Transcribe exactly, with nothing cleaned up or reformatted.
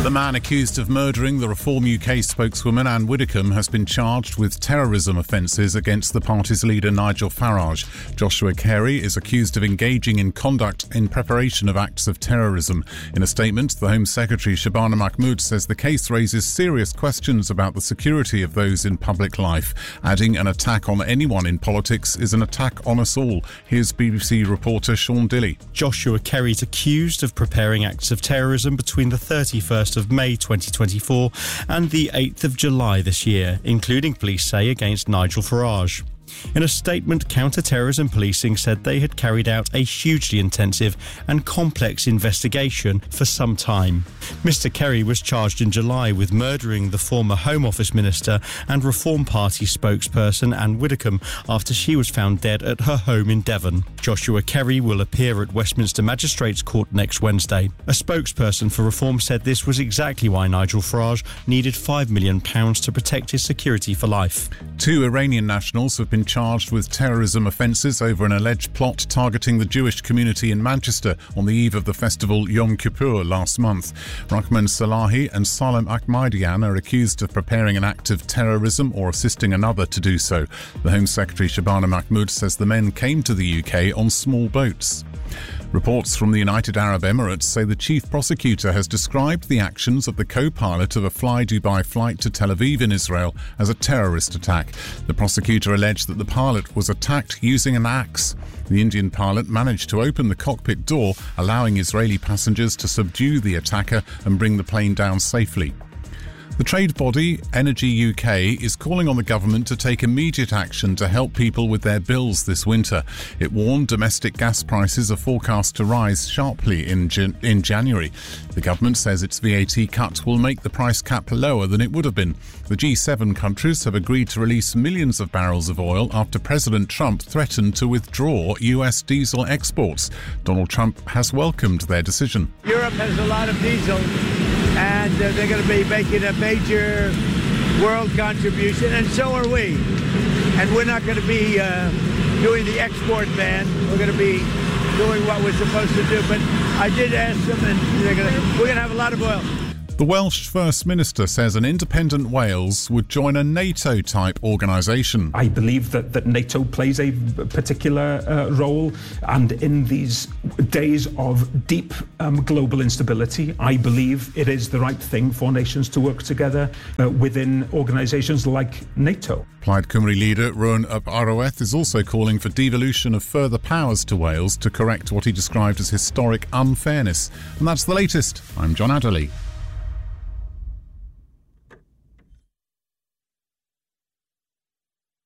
The man accused of murdering the Reform U K spokeswoman Anne Widdecombe has been charged with terrorism offences against the party's leader Nigel Farage. Joshua Carey is accused of engaging in conduct in preparation of acts of terrorism. In a statement, the Home Secretary Shabana Mahmood says the case raises serious questions about the security of those in public life, adding an attack on anyone in politics is an attack on us all. Here's B B C reporter Sean Dilley. Joshua Carey is accused of preparing acts of terrorism between the thirty-first of May twenty twenty-four and the eighth of July this year, including, police say, against Nigel Farage. In a statement, counter-terrorism policing said they had carried out a hugely intensive and complex investigation for some time. Mister Carey was charged in July with murdering the former Home Office Minister and Reform Party spokesperson Anne Widdecombe after she was found dead at her home in Devon. Joshua Carey will appear at Westminster Magistrates Court next Wednesday. A spokesperson for Reform said this was exactly why Nigel Farage needed five million pounds to protect his security for life. Two Iranian nationals have been charged with terrorism offences over an alleged plot targeting the Jewish community in Manchester on the eve of the festival Yom Kippur last month. Rahman Salahi and Salem Ahmadian are accused of preparing an act of terrorism or assisting another to do so. The Home Secretary Shabana Mahmood says the men came to the U K on small boats. Reports from the United Arab Emirates say the chief prosecutor has described the actions of the co-pilot of a Fly Dubai flight to Tel Aviv in Israel as a terrorist attack. The prosecutor alleged that the pilot was attacked using an axe. The Indian pilot managed to open the cockpit door, allowing Israeli passengers to subdue the attacker and bring the plane down safely. The trade body Energy U K is calling on the government to take immediate action to help people with their bills this winter. It warned domestic gas prices are forecast to rise sharply in, Jan- in January. The government says its V A T cut will make the price cap lower than it would have been. The G seven countries have agreed to release millions of barrels of oil after President Trump threatened to withdraw U S diesel exports. Donald Trump has welcomed their decision. Europe has a lot of diesel, and uh, they're going to be making a major world contribution, and so are we. And we're not going to be uh, doing the export ban. We're going to be doing what we're supposed to do. But I did ask them, and they're going to, we're going to have a lot of oil. The Welsh First Minister says an independent Wales would join a NATO-type organisation. I believe that, that NATO plays a particular uh, role, and in these days of deep um, global instability, I believe it is the right thing for nations to work together uh, within organisations like NATO. Plaid Cymru leader Rowan ap Arwaeth is also calling for devolution of further powers to Wales to correct what he described as historic unfairness. And that's the latest. I'm John Adderley.